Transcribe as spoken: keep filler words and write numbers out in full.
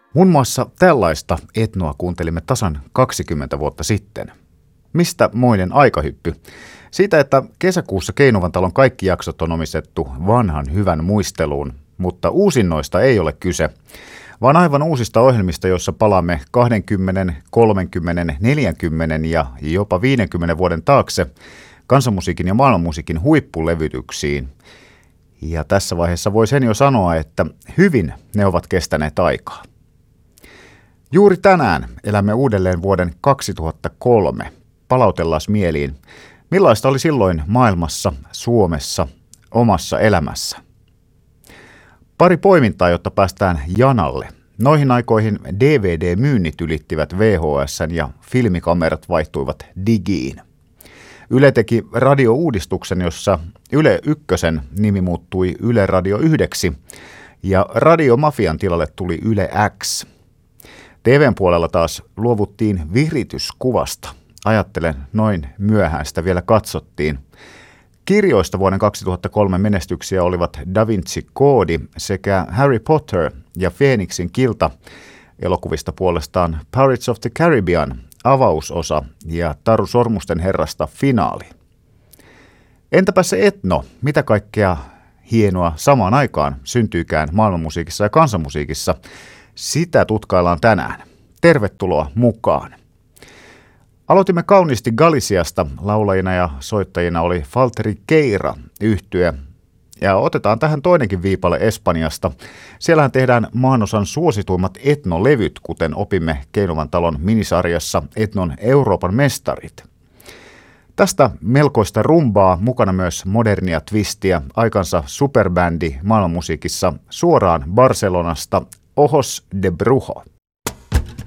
Muun muassa tällaista etnoa kuuntelimme tasan kaksikymmentä vuotta sitten. Mistä moinen aikahyppy? Siitä, että kesäkuussa Keinuvan talon kaikki jaksot on omistettu vanhan hyvän muisteluun, mutta uusinnoista ei ole kyse, vaan aivan uusista ohjelmista, joissa palaamme kaksikymmentä, kolmekymmentä, neljäkymmentä ja jopa viidenkymmenen vuoden taakse kansanmusiikin ja maailmanmusiikin huippulevytyksiin. Ja tässä vaiheessa voi sen jo sanoa, että hyvin ne ovat kestäneet aikaa. Juuri tänään elämme uudelleen vuoden kaksituhattakolme. Palautellaan mieliin, millaista oli silloin maailmassa, Suomessa, omassa elämässä. Pari poimintaa, jotta päästään janalle. Noihin aikoihin D V D-myynnit ylittivät V H S:n ja filmikamerat vaihtuivat digiin. Yle teki radiouudistuksen, jossa Yle Ykkösen nimi muuttui Yle Radio Yhdeksi ja Radiomafian tilalle tuli Yle X. T V:n puolella taas luovuttiin virityskuvasta. Ajattelen, noin myöhään sitä vielä katsottiin. Kirjoista vuoden kaksituhattakolme menestyksiä olivat Da Vinci Koodi sekä Harry Potter ja Feeniksin kilta. Elokuvista puolestaan Pirates of the Caribbean avausosa ja Taru Sormusten herrasta finaali. Entäpä se etno? Mitä kaikkea hienoa samaan aikaan syntyykään maailmanmusiikissa ja kansanmusiikissa? Sitä tutkaillaan tänään. Tervetuloa mukaan. Aloitimme kauniisti Galiciasta. Laulajina ja soittajina oli Valtteri Keira yhtye. Ja otetaan tähän toinenkin viipale Espanjasta. Siellähän tehdään maanosan suosituimmat etnolevyt, kuten opimme Keinuvan talon minisarjassa Etnon Euroopan mestarit. Tästä melkoista rumbaa, mukana myös modernia twistiä, aikansa superbändi maailmanmusiikissa suoraan Barcelonasta, Ojos de Brujo.